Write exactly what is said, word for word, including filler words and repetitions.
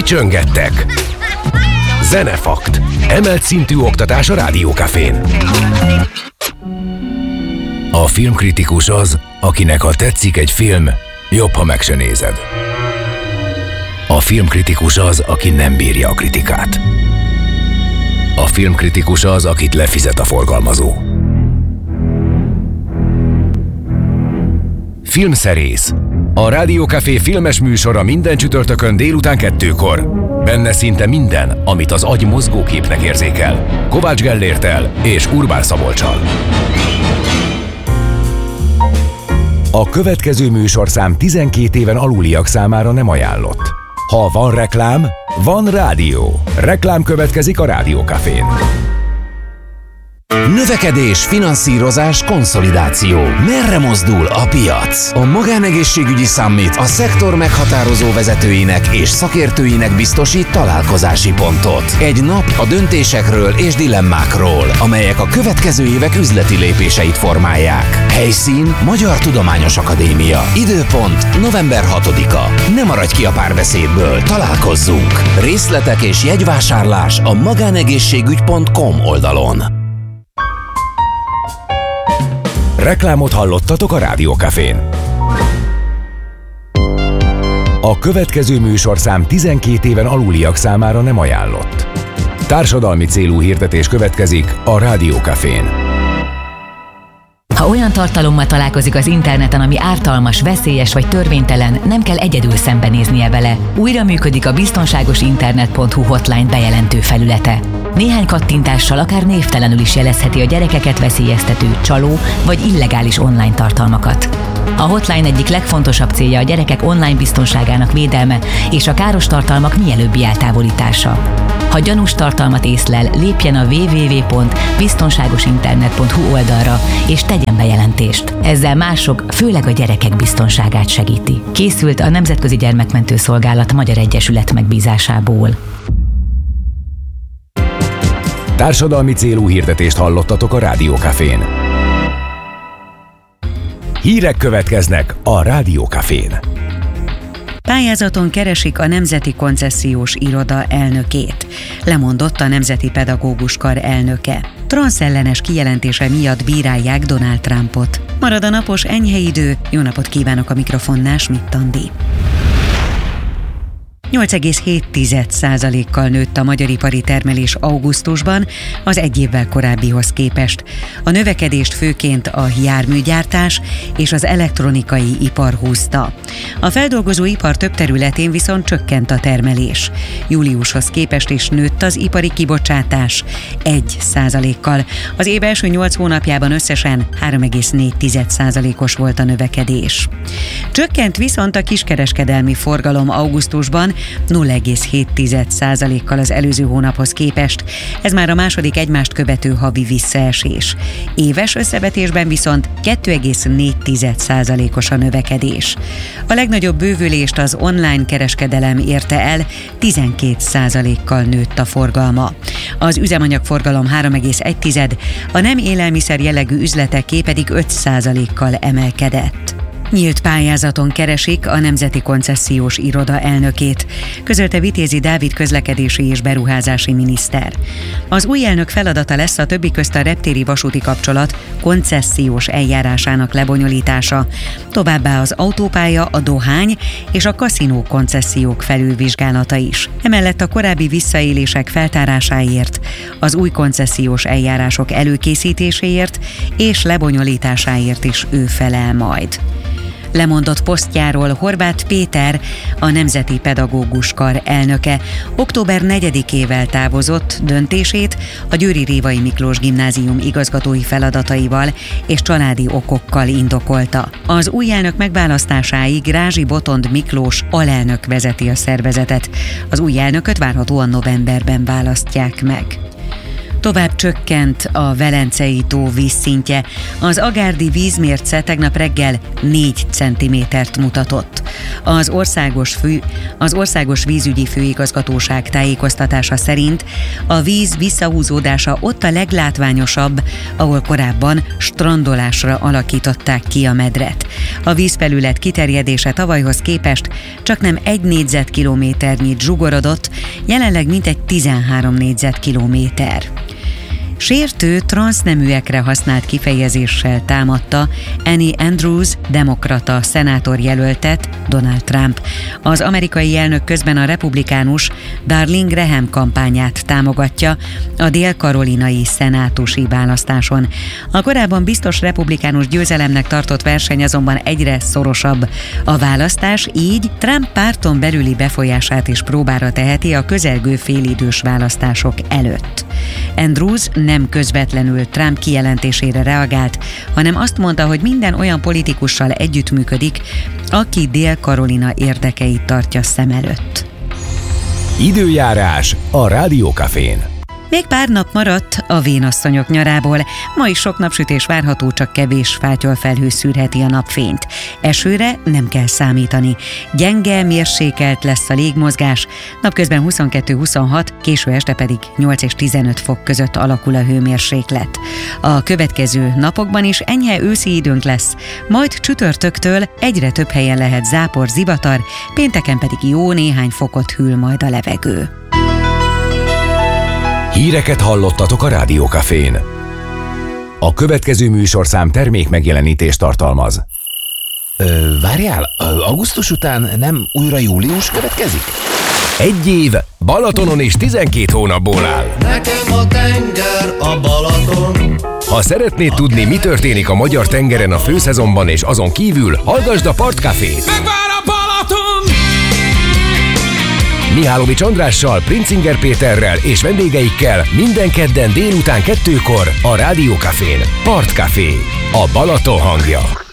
Kicsöngettek. Zenefakt. Emelt szintű oktatás a Rádió Cafén. A filmkritikus az, akinek ha tetszik egy film, jobb, ha meg se nézed. A filmkritikus az, aki nem bírja a kritikát. A filmkritikus az, akit lefizet a forgalmazó. Filmszerész. A Rádió Café filmes műsora minden csütörtökön délután kettőkor. Benne szinte minden, amit az agy mozgóképnek érzékel. Kovács Gellérttel és Urbán Szabolccsal. A következő műsorszám tizenkét éven aluliak számára nem ajánlott. Ha van reklám, van rádió. Reklám következik a Rádió Cafén. Növekedés, finanszírozás, konszolidáció. Merre mozdul a piac? A Magánegészségügyi Summit a szektor meghatározó vezetőinek és szakértőinek biztosít találkozási pontot. Egy nap a döntésekről és dilemmákról, amelyek a következő évek üzleti lépéseit formálják. Helyszín Magyar Tudományos Akadémia. Időpont november hatodika. Ne maradj ki a párbeszédből, találkozzunk! Részletek és jegyvásárlás a magánegészségügy pont com oldalon. Reklámot hallottatok a Rádió Cafén. A következő műsorszám tizenkét éven aluliak számára nem ajánlott. Társadalmi célú hirdetés következik a Rádió Cafén. Ha olyan tartalommal találkozik az interneten, ami ártalmas, veszélyes vagy törvénytelen, nem kell egyedül szembenéznie vele. Újra működik a biztonságos internet pont hu hotline bejelentő felülete. Néhány kattintással akár névtelenül is jelezheti a gyerekeket veszélyeztető, csaló vagy illegális online tartalmakat. A hotline egyik legfontosabb célja a gyerekek online biztonságának védelme és a káros tartalmak mielőbbi eltávolítása. Ha gyanús tartalmat észlel, lépjen a double-u double-u double-u pont biztonságos internet pont hu oldalra és tegyen bejelentést. Ezzel mások, főleg a gyerekek biztonságát segíti. Készült a Nemzetközi Gyermekmentő Szolgálat Magyar Egyesület megbízásából. Társadalmi célú hirdetést hallottatok a Rádió Cafén. Hírek következnek a Rádió Cafén. Pályázaton keresik a Nemzeti Koncesziós Iroda elnökét. Lemondott a Nemzeti Pedagógus Kar elnöke. Transzellenes kijelentése miatt bírálják Donald Trumpot. Marad a napos enyhe idő. Jó napot kívánok, a mikrofonnál Schmidt Andi. nyolc egész hét százalékkal nőtt a magyar ipari termelés augusztusban az egy évvel korábbihoz képest. A növekedést főként a járműgyártás és az elektronikai ipar húzta. A feldolgozó ipar több területén viszont csökkent a termelés. Júliushoz képest is nőtt az ipari kibocsátás egy százalékkal. Az év első nyolc hónapjában összesen három egész négy százalékos volt a növekedés. Csökkent viszont a kiskereskedelmi forgalom augusztusban nulla egész hét százalékkal az előző hónaphoz képest. Ez már a második egymást követő havi visszaesés. Éves összevetésben viszont két egész négy százalékos a növekedés. A legnagyobb bővülést az online kereskedelem érte el, tizenkét százalékkal nőtt a forgalma. Az üzemanyagforgalom három egész egy, a nem élelmiszer jellegű üzleteké pedig öt százalékkal emelkedett. Nyílt pályázaton keresik a Nemzeti Koncesziós Iroda elnökét, közölte Vitézi Dávid közlekedési és beruházási miniszter. Az új elnök feladata lesz a többi közt a reptéri vasúti kapcsolat koncesziós eljárásának lebonyolítása, továbbá az autópálya, a dohány és a kaszinó koncesziók felülvizsgálata is. Emellett a korábbi visszaélések feltárásáért, az új koncesziós eljárások előkészítéséért és lebonyolításáért is ő felel majd. Lemondott posztjáról Horváth Péter, a Nemzeti Pedagógus Kar elnöke. október negyedikével távozott, döntését a Győri Révai Miklós Gimnázium igazgatói feladataival és családi okokkal indokolta. Az új elnök megválasztásáig Rázsi Botond Miklós alelnök vezeti a szervezetet. Az új elnököt várhatóan novemberben választják meg. Tovább csökkent a Velencei tó vízszintje. Az agárdi vízmérce tegnap reggel négy centimétert mutatott. Az országos, fő, az országos vízügyi főigazgatóság tájékoztatása szerint a víz visszahúzódása ott a leglátványosabb, ahol korábban strandolásra alakították ki a medret. A vízfelület kiterjedése tavalyhoz képest csak nem egy négyzetkilométernyit zsugorodott, jelenleg mintegy tizenhárom négyzetkilométer. Sértő transzneműekre használt kifejezéssel támadta Annie Andrews, demokrata szenátorjelöltet, Donald Trump. Az amerikai elnök közben a republikánus Darling Graham kampányát támogatja a dél-karolinai szenátusi választáson. A korábban biztos republikánus győzelemnek tartott verseny azonban egyre szorosabb. A választás így Trump párton belüli befolyását is próbára teheti a közelgő félidős választások előtt. Andrews nem közvetlenül Trump kijelentésére reagált, hanem azt mondta, hogy minden olyan politikussal együttműködik, aki Dél-Karolina érdekeit tartja szem előtt. Időjárás a Rádió Cafén. Még pár nap maradt a vénasszonyok nyarából. Ma is sok napsütés várható, csak kevés fátyolfelhő szűrheti a napfényt. Esőre nem kell számítani. Gyenge, mérsékelt lesz a légmozgás, napközben huszonkettő-huszonhat, késő este pedig nyolc és tizenöt fok között alakul a hőmérséklet. A következő napokban is enyhe őszi időnk lesz, majd csütörtöktől egyre több helyen lehet zápor, zivatar, pénteken pedig jó néhány fokot hűl majd a levegő. Híreket hallottatok a Rádió Cafén. A következő műsorszám termék megjelenítést tartalmaz. Ö, várjál, augusztus után nem újra július következik? Egy év Balatonon is tizenkét hónapból áll. Nekem a tenger a Balaton. Ha szeretnéd tudni, mi történik a magyar tengeren a főszezonban és azon kívül, hallgasd a Partcafét. Megvár a Balaton! Mihálovics Andrással, Princinger Péterrel és vendégeikkel minden kedden délután kettőkor a Rádió Cafén. Partcafé, a Balaton hangja.